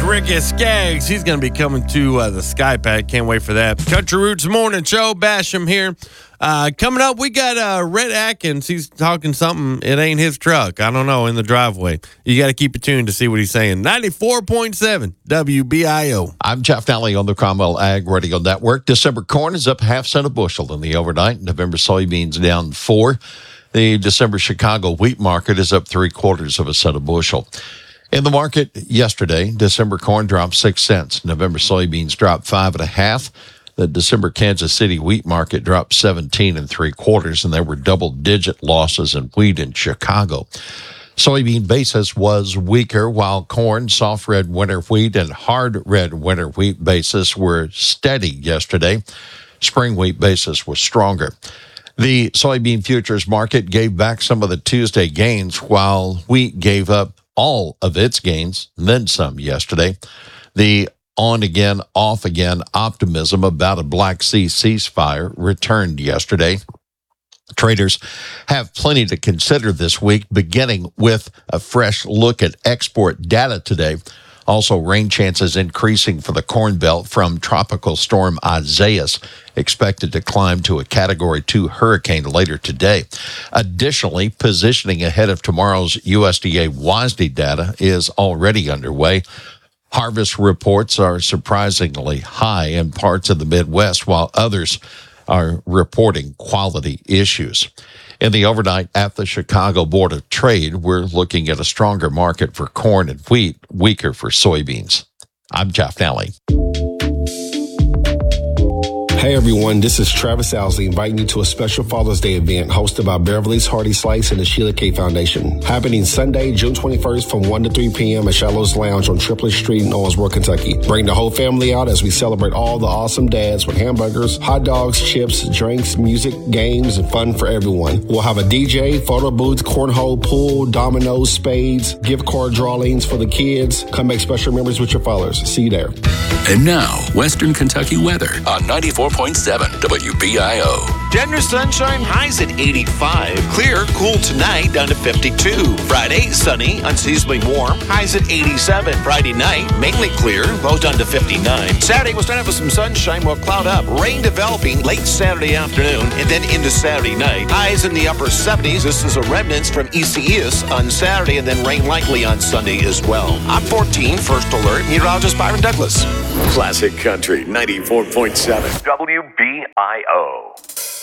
Ricky Skaggs. He's going to be coming to the Sky Pad. Can't wait for that. Country Roots Morning Show. Basham here. Coming up, we got Rhett Atkins. He's talking something. It ain't his truck. I don't know, in the driveway. You got to keep it tuned to see what he's saying. 94.7 WBIO. I'm Jeff Nally on the Cromwell Ag Radio Network. December corn is up 0.5 cents a bushel in the overnight. November soybeans down 4. The December Chicago wheat market is up 0.75 cents a bushel. In the market yesterday, December corn dropped 6 cents. November soybeans dropped 5.5. The December Kansas City wheat market dropped 17 3/4, and there were double-digit losses in wheat in Chicago. Soybean basis was weaker, while corn, soft red winter wheat, and hard red winter wheat basis were steady yesterday. Spring wheat basis was stronger. The soybean futures market gave back some of the Tuesday gains, while wheat gave up all of its gains, and then some yesterday. The on-again, off-again optimism about a Black Sea ceasefire returned yesterday. Traders have plenty to consider this week, beginning with a fresh look at export data today. Also, rain chances increasing for the Corn Belt from Tropical Storm Isaias, expected to climb to a Category 2 hurricane later today. Additionally, positioning ahead of tomorrow's USDA WASDE data is already underway. Harvest reports are surprisingly high in parts of the Midwest, while others are reporting quality issues. In the overnight at the Chicago Board of Trade, we're looking at a stronger market for corn and wheat, weaker for soybeans. I'm Jeff Nally. Hey everyone, this is Travis Owsley inviting you to a special Father's Day event hosted by Beverly's Hearty Slice and the Sheila K. Foundation. Happening Sunday, June 21st from 1 to 3 p.m. at Shallows Lounge on Triplet Street in Owensboro, Kentucky. Bring the whole family out as we celebrate all the awesome dads with hamburgers, hot dogs, chips, drinks, music, games, and fun for everyone. We'll have a DJ, photo booth, cornhole, pool, dominoes, spades, gift card drawings for the kids. Come make special memories with your fathers. See you there. And now, Western Kentucky weather on 94.7 WBIO. Generous sunshine, highs at 85. Clear, cool tonight, down to 52. Friday, sunny, unseasonably warm, highs at 87. Friday night, mainly clear, lows down to 59. Saturday, we'll start out with some sunshine, we'll cloud up. Rain developing late Saturday afternoon and then into Saturday night. Highs in the upper 70s. This is a remnants from East on Saturday and then rain likely on Sunday as well. I'm 14, first alert, meteorologist Byron Douglas. Classic Country 94.7 WBIO.